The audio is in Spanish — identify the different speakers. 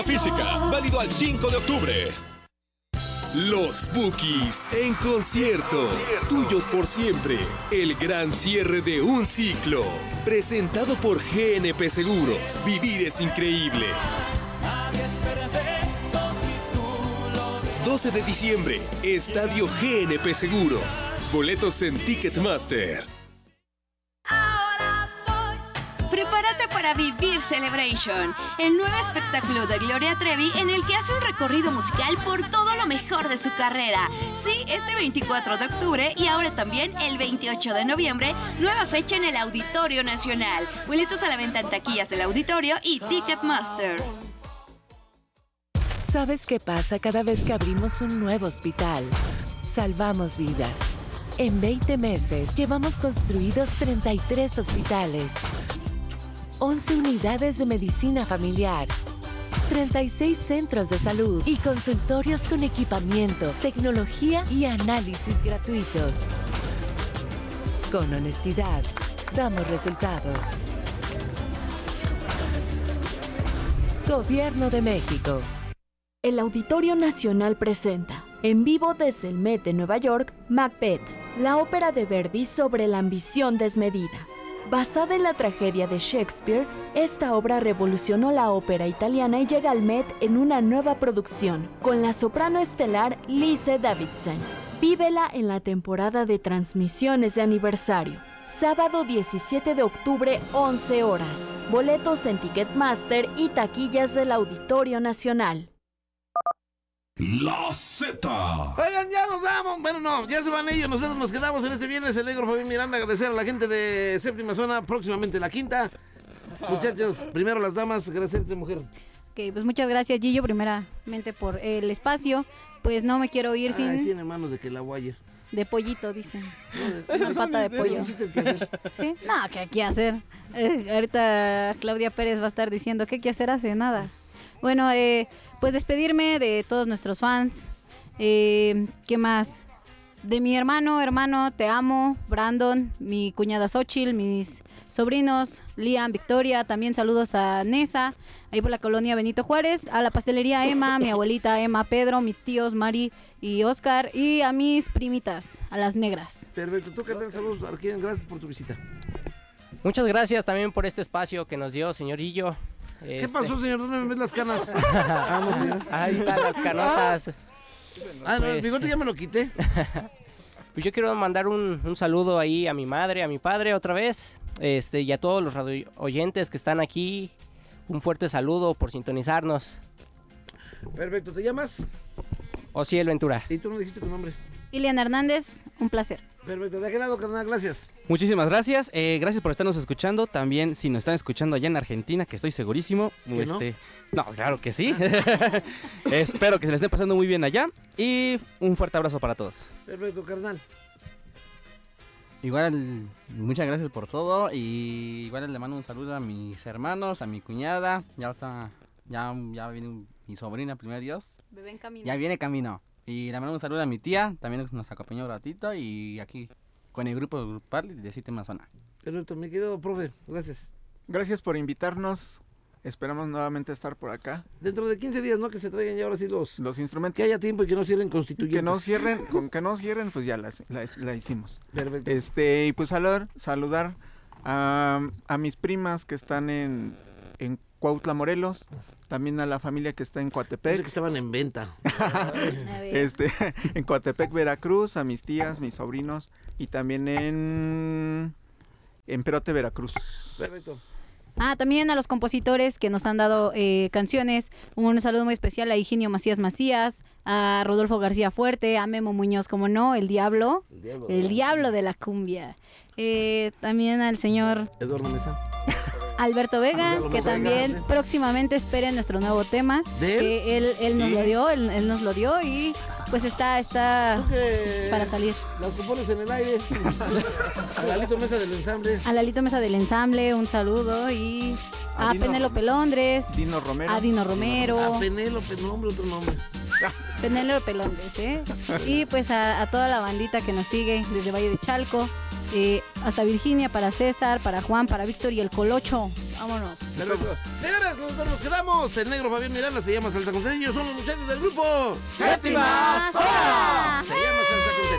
Speaker 1: Física, válido al 5 de octubre.
Speaker 2: Los Bukis en concierto. Tuyos por siempre. El gran cierre de un ciclo. Presentado por GNP Seguros. Vivir es increíble. 12 de diciembre. Estadio GNP Seguros. Boletos en Ticketmaster.
Speaker 3: Prepárate para Vivir Celebration, el nuevo espectáculo de Gloria Trevi en el que hace un recorrido musical por todo lo mejor de su carrera. Sí, este 24 de octubre y ahora también el 28 de noviembre, nueva fecha en el Auditorio Nacional. Boletos a la venta en taquillas del auditorio y Ticketmaster.
Speaker 4: ¿Sabes qué pasa cada vez que abrimos un nuevo hospital? Salvamos vidas. En 20 meses llevamos construidos 33 hospitales, 11 unidades de medicina familiar, 36 centros de salud y consultorios con equipamiento, tecnología y análisis gratuitos. Con honestidad, damos resultados. Gobierno de México.
Speaker 5: El Auditorio Nacional presenta, en vivo desde el Met de Nueva York, Macbeth, la ópera de Verdi sobre la ambición desmedida. Basada en la tragedia de Shakespeare, esta obra revolucionó la ópera italiana y llega al Met en una nueva producción, con la soprano estelar Lise Davidson. Vívela en la temporada de transmisiones de aniversario. Sábado 17 de octubre, 11 horas. Boletos en Ticketmaster y taquillas del Auditorio Nacional.
Speaker 6: La Z.
Speaker 7: Oigan, ya nos vamos. Bueno, no, ya se van ellos. Nosotros nos quedamos en este viernes. El negro Fabián Miranda. Agradecer a la gente de Séptima Zona. Próximamente la quinta. Muchachos, primero las damas. Agradecerte, mujer.
Speaker 8: Ok, pues muchas gracias, Gillo, primeramente por el espacio. Pues no me quiero ir sin...
Speaker 7: Tiene manos de que la guayer.
Speaker 8: De pollito, dicen. Una pata de pollo. ¿Sí? No, ¿qué hay que hacer? Ahorita Claudia Pérez va a estar diciendo, ¿qué hay que hacer? Hace nada. Bueno, pues despedirme de todos nuestros fans. ¿Qué más? De mi hermano, te amo, Brandon, mi cuñada Xochitl, mis sobrinos, Liam, Victoria, también saludos a Nesa, ahí por la colonia Benito Juárez, a la pastelería Emma, mi abuelita Emma, Pedro, mis tíos Mari y Oscar, y a mis primitas, a las negras.
Speaker 7: Perfecto, tú carnal, saludos, Arquín, gracias por tu visita.
Speaker 9: Muchas gracias también por este espacio que nos dio, señorillo.
Speaker 7: ¿Qué pasó, señor? ¿Dónde me ves las canas?
Speaker 9: No, señor. Ahí están las canotas.
Speaker 7: No, el bigote ya me lo quité.
Speaker 9: Pues yo quiero mandar un saludo ahí a mi madre, a mi padre otra vez, y a todos los radio oyentes que están aquí. Un fuerte saludo por sintonizarnos.
Speaker 7: Perfecto, ¿te llamas?
Speaker 9: Osiel Ventura.
Speaker 7: ¿Y tú no dijiste tu nombre?
Speaker 8: Iliana Hernández, un placer.
Speaker 7: Perfecto, de aquel lado, carnal, gracias.
Speaker 10: Muchísimas gracias, gracias por estarnos escuchando. También si nos están escuchando allá en Argentina, que estoy segurísimo. No, claro que sí. Espero que se les esté pasando muy bien allá. Y un fuerte abrazo para todos.
Speaker 7: Perfecto, carnal.
Speaker 10: Igual, muchas gracias por todo. Y igual le mando un saludo a mis hermanos, a mi cuñada. Ya viene mi sobrina, primer Dios.
Speaker 8: Bebé en camino.
Speaker 10: Ya viene camino. Y le mando un saludo a mi tía, también nos acompañó un ratito. Y aquí con el grupo grupal de Séptima Zona.
Speaker 7: Perfecto, mi querido profe, gracias.
Speaker 11: Gracias por invitarnos. Esperamos nuevamente estar por acá.
Speaker 7: Dentro de 15 días, ¿no? Que se traigan ya ahora sí los
Speaker 11: instrumentos.
Speaker 7: Que haya tiempo y que no cierren constituyentes.
Speaker 11: Con que no cierren, pues ya la hicimos.
Speaker 7: Perfecto.
Speaker 11: Y pues saludar a mis primas que están en Cuautla, Morelos. También a la familia que está en Coatepec.
Speaker 7: Pensé que estaban en venta.
Speaker 11: En Coatepec, Veracruz, a mis tías, mis sobrinos. Y también en Perote, Veracruz.
Speaker 7: Perfecto.
Speaker 8: También a los compositores que nos han dado canciones, un saludo muy especial a Higinio Macías, a Rodolfo García Fuerte, a Memo Muñoz, como no, el diablo de la cumbia. También al señor
Speaker 7: Eduardo Mesa,
Speaker 8: Alberto Vega, que también próximamente esperen nuestro nuevo tema, que él nos lo dio y pues está para salir.
Speaker 7: Las compones en el aire. A Lalito Mesa del Ensamble.
Speaker 8: A Lalito Mesa del Ensamble, un saludo. Y a Penélope Londres.
Speaker 11: A Dino
Speaker 8: Romero.
Speaker 7: A Penélope, otro nombre.
Speaker 8: Penélope Londres, Y pues a toda la bandita que nos sigue desde Valle de Chalco. Hasta Virginia, para César, para Juan, para Víctor y el Colocho. Vámonos.
Speaker 7: Perfecto. Señores, nosotros nos quedamos. El negro Fabián Miranda se llama Salsa Costeño. Son los muchachos del grupo
Speaker 10: ¡Séptima Zona!